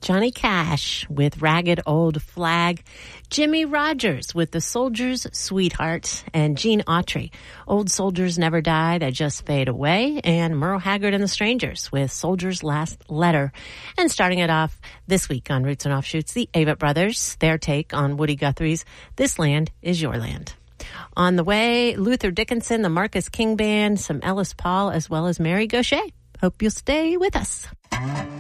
Johnny Cash with Ragged Old Flag, Jimmy Rogers with The Soldier's Sweetheart, and Gene Autry, Old Soldiers Never Die, They Just Fade Away, and Merle Haggard and the Strangers with Soldier's Last Letter. And starting it off this week on Roots and Offshoots, the Avett Brothers, their take on Woody Guthrie's This Land Is Your Land. On the way, Luther Dickinson, the Marcus King Band, some Ellis Paul, as well as Mary Gauthier. Hope you'll stay with us.